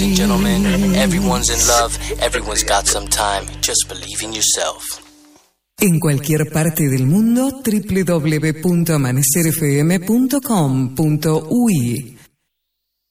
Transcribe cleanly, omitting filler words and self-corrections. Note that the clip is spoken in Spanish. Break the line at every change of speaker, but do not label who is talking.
and gentlemen, everyone's in love, everyone's got some time, just believe in yourself.
En cualquier parte del mundo, www.amanecerfm.com.uy.